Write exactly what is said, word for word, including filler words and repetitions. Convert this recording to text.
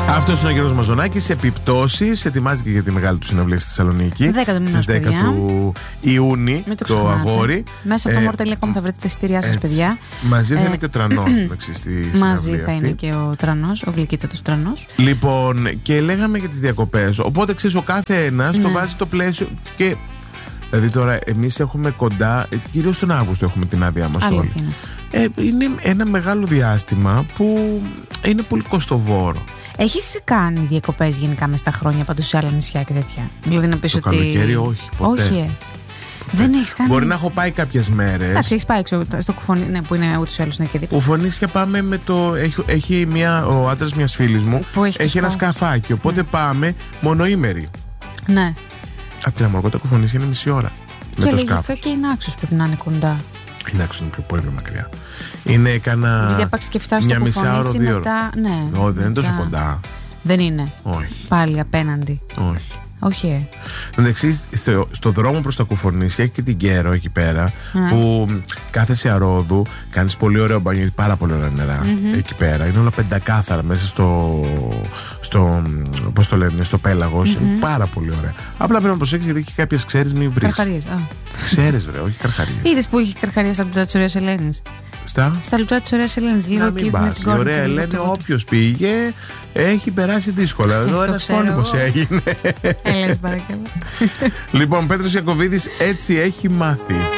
Αυτός είναι ο Γιώργος Μαζονάκης. Επιπτώσεις, ετοιμάζεται για τη μεγάλη του συναυλία στη Θεσσαλονίκη. Στις δέκα του Ιούνιου το, το αγόρι. Μέσα από ε, το more τελεία com θα βρείτε τα εισιτήριά σας, παιδιά. Μαζί θα ε, είναι και ο Τρανός. στη μαζί θα αυτή. είναι και ο Τρανός, ο γλυκύτατος Τρανός. Λοιπόν, και λέγαμε για τις διακοπές. Οπότε ξέρεις, ο κάθε ένας ναι. το βάζει το πλαίσιο. Και δηλαδή τώρα εμείς έχουμε κοντά, κυρίως τον Αύγουστο έχουμε την άδειά μας όλοι. Είναι. Ε, είναι ένα μεγάλο διάστημα που είναι πολύ κοστοβόρο. Έχεις κάνει διακοπές γενικά μες στα χρόνια πάντως σε άλλα νησιά και τέτοια? Δηλαδή να πεις το ότι. Καλοκαίρι, όχι. Ποτέ. Όχι, ε. Ποτέ. Δεν έχεις κάνει. Μπορεί να έχω πάει κάποιες μέρες. Εντάξει, έχεις πάει έξω, στο Κουφονίσια, ναι, που είναι ούτως ή άλλως είναι και δίπλα. Κουφονίσια πάμε με το. Έχει, έχει μια, ο άντρας μιας φίλης μου που έχει, έχει ένα σκαφάκι. Οπότε ναι. πάμε μονοήμερη. Ναι. Από την Αμοργότα Κουφονίσια είναι μισή ώρα. Και λογικά και η Νάξος πρέπει να είναι κοντά. Η Νάξος είναι πιο πολύ μακριά. Είναι κάνα. Γιατί άπαξ και φτάσει στο Κουφονίσι μετά. Ναι. Όχι, δεν είναι τόσο κοντά. Δεν είναι. Όχι. Πάλι απέναντι. Όχι. Όχι, ε. Εντάξει, στο, στο δρόμο προς τα Κουφονίσια έχει και την Κέρο εκεί πέρα, mm. που κάθεσαι αρόδου, κάνεις πολύ ωραίο μπάνιο, πάρα πολύ ωραία νερά mm-hmm. εκεί πέρα. Είναι όλα πεντακάθαρα μέσα στο, στο πώς το λένε, στο πέλαγος. Mm-hmm. Είναι πάρα πολύ ωραία. Απλά πρέπει να προσέξεις γιατί έχει κάποιες ξέρεις μην βρεις. Καρχαρίες. Α. Ξέρεις, βρε, όχι καρχαρίες. Είδες που έχει καρχαρίες στα λεπτά της ωραίας Ελένης? Στα, στα λεπτά της ωραίας Ελένης. Λίγο εκεί με την κόρη. Η ωραία Ελένη, όποιος πήγε, έχει περάσει δύσκολα. Εδώ ένας κόλλημος έγινε. Έλα, παρακαλώ. Λοιπόν, Πέτρος Ιακωβίδης έτσι έχει μάθει.